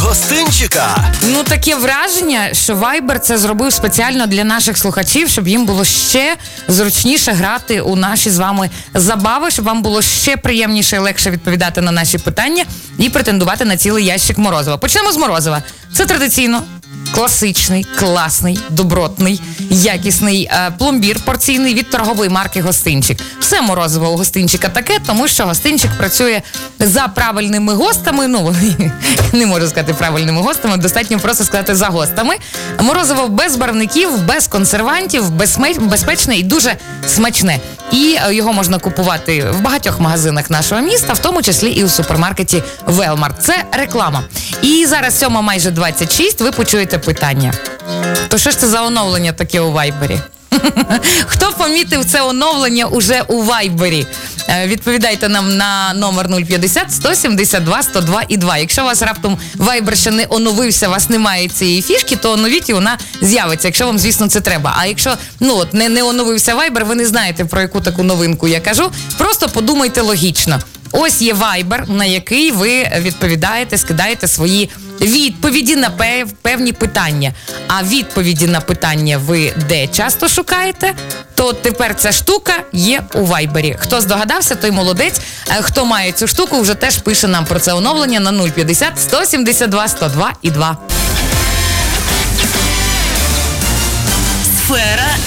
гостинчика. Ну, таке враження, що Viber це зробив спеціально для наших слухачів, щоб їм було ще зручніше грати у наші з вами забави, щоб вам було ще приємніше і легше відповідати на наші питання і претендувати на цілий ящик морозива. Почнемо з морозива. Це традиційно класичний, класний, добротний, якісний пломбір порційний від торгової марки «Гостинчик». Все морозиво у «Гостинчика» таке, тому що «Гостинчик» працює за правильними гостами, ну, не можу сказати правильними гостами, достатньо просто сказати за гостами. Морозиво без барвників, без консервантів, безпечне і дуже смачне. І його можна купувати в багатьох магазинах нашого міста, в тому числі і у супермаркеті «Велмарт». Це реклама. І зараз 7 майже 26, ви почуєте питання. То що ж це за оновлення таке у Вайбері? Хто помітив це оновлення уже у Вайбері? Відповідайте нам на номер 050 172 102 і 2. Якщо у вас раптом Вайбер ще не оновився, у вас немає цієї фішки, то оновіть і вона з'явиться, якщо вам, звісно, це треба. А якщо не оновився Вайбер, ви не знаєте, про яку таку новинку я кажу, просто подумайте логічно. Ось є Viber, на який ви відповідаєте, скидаєте свої відповіді на певні питання. А відповіді на питання ви де часто шукаєте, то тепер ця штука є у Viber. Хто здогадався, той молодець. Хто має цю штуку, вже теж пише нам про це оновлення на 050 172 102 і 2. Сфера